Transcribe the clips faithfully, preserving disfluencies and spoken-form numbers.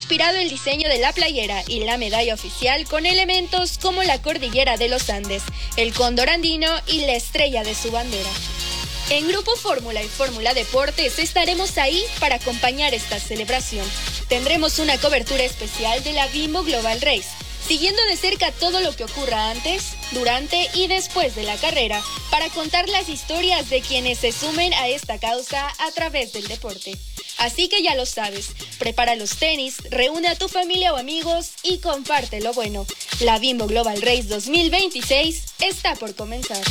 inspirado el diseño de la playera y la medalla oficial con elementos como la cordillera de los Andes, el cóndor andino y la estrella de su bandera. En Grupo Fórmula y Fórmula Deportes estaremos ahí para acompañar esta celebración. Tendremos una cobertura especial de la Bimbo Global Race, siguiendo de cerca todo lo que ocurra antes, durante y después de la carrera, para contar las historias de quienes se sumen a esta causa a través del deporte. Así que ya lo sabes, prepara los tenis, reúne a tu familia o amigos y comparte lo bueno. La Bimbo Global Race dos mil veintiséis está por comenzar.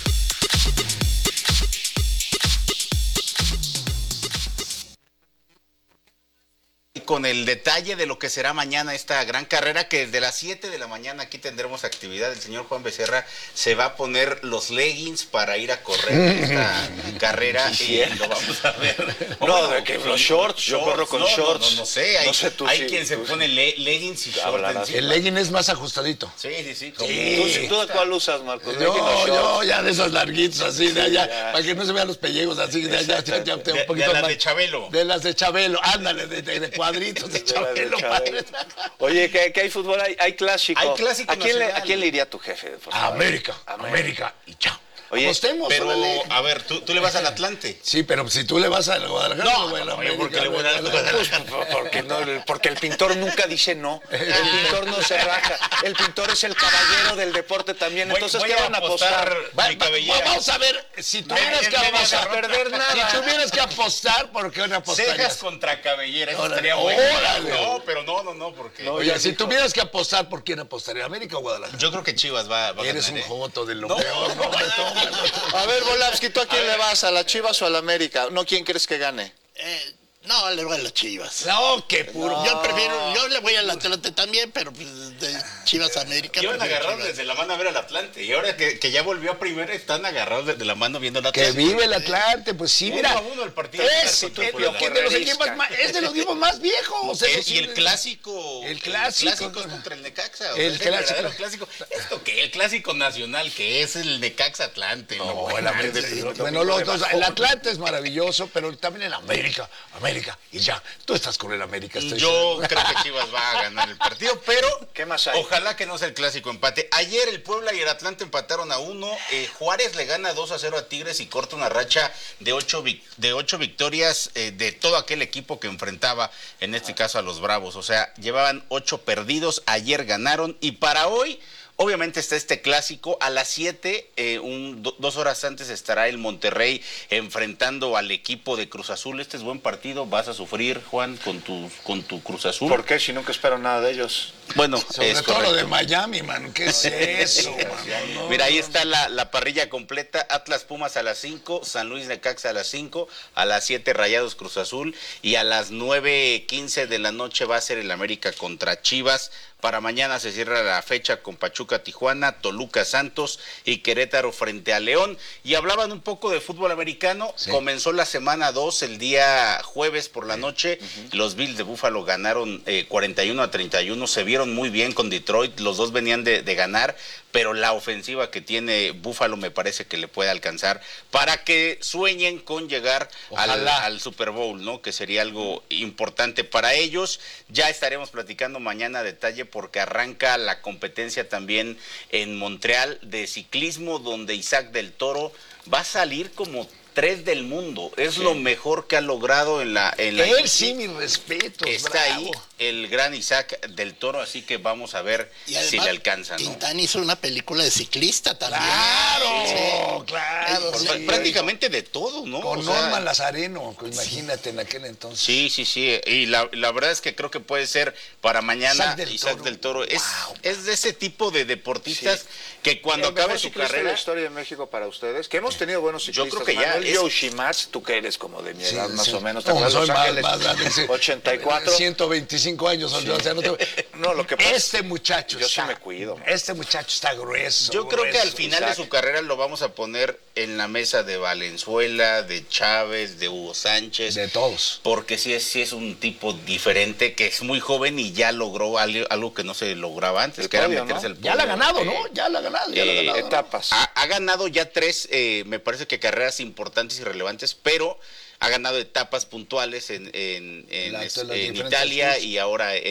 Con el detalle de lo que será mañana esta gran carrera, que desde las siete de la mañana aquí tendremos actividad. El señor Juan Becerra se va a poner los leggings para ir a correr esta carrera y lo vamos a ver. No, bueno, de que los shorts, yo corro con no, shorts. No, no, no sé, hay, no sé tú, hay sí, quien se pone sí. le leggings y shorts. El legging es más ajustadito. Sí, sí, sí. Como sí. ¿Tú, ¿Tú de cuál usas, Marcos? Yo, yo ya de esos larguitos así, de allá, ya. Para que no se vean los pellejos así, de allá, ya, ya, de, un poquito de las más. de Chabelo. De las de Chabelo, ándale, de, de, de cuadritos de Chabelo. De Chabelo. Oye, que, que hay fútbol, hay, hay clásico. Hay clásico ¿A quién, le, nacional. ¿A quién le iría tu jefe? A América, América, América y chao. Oye, apostemos, pero, órale. a ver, ¿tú, tú le vas al Atlante. Sí, pero si tú le vas al Guadalajara, no, no, no, no, yo porque le voy a dar pues, porque, no, porque el pintor nunca dice no. El pintor no se raja. El pintor es el caballero del deporte también. Voy, Entonces, voy ¿qué a van a apostar? Va, mi cabellera. Vamos a ver, si tuvieras que no vas a apostar, perder nada. si tuvieras que apostar, ¿por qué no apostarías? Cejas contra cabellera, eso Órale, estaría bueno. órale. No, pero no, no, no, porque... No, oye, si tuvieras que apostar, ¿por quién apostaría? ¿América o Guadalajara? Yo creo que Chivas va, va a Eres ganar, un joto de lo no, peor. No, no, A ver, Volavsky, ¿tú a quién le vas? ¿A la Chivas o a la América? No, ¿quién crees que gane? Eh, no, le voy a las Chivas. no, qué puro. No. Yo prefiero, yo le voy al Atlante también, pero pues de Chivas a América. Iban agarrados Chivas. desde la mano a ver al Atlante. Y ahora que, que ya volvió a primera, están agarrados desde la mano viendo al Que Atlante. vive el Atlante, pues sí, Uno mira. a uno el partido. Es, Contra es, Puebla. lo que de los equipos más, es de los equipos más viejos. Eh, eso y sí, el clásico. El clásico. El clásico es contra el Necaxa. O El sea, es clásico. verdadero clásico. ¿Esto qué? El clásico nacional, que es el Necaxa Atlante. No, No, bueno, el América, el- bueno, los dos, el Atlante es maravilloso, pero también el América, América, y ya, tú estás con el América. Estoy Yo seguro. creo que Chivas va a ganar el partido, pero ¿Qué más hay? ojalá que no sea el clásico empate. Ayer el Puebla y el Atlante empataron a uno. Eh, Juárez le gana dos a cero a Tigres y corta una racha de ocho, de ocho victorias eh, de todo aquel equipo que enfrentaba, en este caso a los Bravos. O sea, llevaban ocho perdidos, ayer ganaron y para hoy... Obviamente está este clásico, a las siete, eh, un, do, dos horas antes estará el Monterrey enfrentando al equipo de Cruz Azul. Este es buen partido, vas a sufrir, Juan, con tu, con tu Cruz Azul. ¿Por qué? Si nunca espero nada de ellos. Bueno, Sobre es todo correcto. lo de Miami, man, ¿qué es eso, man? No, Mira, ahí está la, la parrilla completa, Atlas Pumas a las cinco, San Luis Necaxa a las cinco, a las siete Rayados Cruz Azul y a las nueve quince de la noche va a ser el América contra Chivas. Para mañana se cierra la fecha con Pachuca Tijuana, Toluca Santos y Querétaro frente a León. Y hablaban un poco de fútbol americano, sí. Comenzó la semana dos el día jueves por la noche, uh-huh. Los Bills de Buffalo ganaron eh, cuarenta y uno a treinta y uno, se vieron muy bien con Detroit, los dos venían de, de ganar, pero la ofensiva que tiene Buffalo me parece que le puede alcanzar para que sueñen con llegar al, al Super Bowl, ¿no? Que sería algo importante para ellos. Ya estaremos platicando mañana a detalle porque arranca la competencia también en Montreal de ciclismo, donde Isaac del Toro va a salir como tres del mundo. Es sí. Lo mejor que ha logrado en la en la Él sí, mi respeto. Está bravo. Ahí el gran Isaac del Toro, así que vamos a ver además, si le alcanza, ¿no? Quintana hizo una película de ciclista también. Claro, sí. claro. Sí. Sí. Prácticamente de todo, ¿no? Con o Norma sea, Lazareno, imagínate sí. En aquel entonces. Sí, sí, sí. Y la, la verdad es que creo que puede ser para mañana Isaac del Isaac Toro. Del Toro. Es, wow. es de ese tipo de deportistas sí. que cuando ¿El acabe su carrera. ¿Es la historia de México para ustedes? Que hemos tenido buenos ciclistas. Yo creo que Manuel ya. Yoshimats, tú que eres como de mi edad sí, más sí. o menos. No, soy Los más, Ángeles, más grande. Sí. ochenta y cuatro. ciento veinticinco años. Sí. O sea, no, te... no, lo que pasa, este muchacho yo está, sí me cuido. Man. Este muchacho está grueso. Yo creo grueso, que al final Isaac. de su carrera lo vamos a poner en la mesa de Valenzuela, de Chávez, de Hugo Sánchez. De todos. Porque sí es, sí es un tipo diferente, que es muy joven y ya logró algo, algo que no se lograba antes, el que podio, era meterse ¿no? el podio. Ya la ha ganado, ¿no? Ya la ha ganado, ya eh, la ha ganado. Etapas. Ha, ha ganado ya tres, eh, me parece que carreras importantes y relevantes, pero ha ganado etapas puntuales en, en, en, la, en Italia y ahora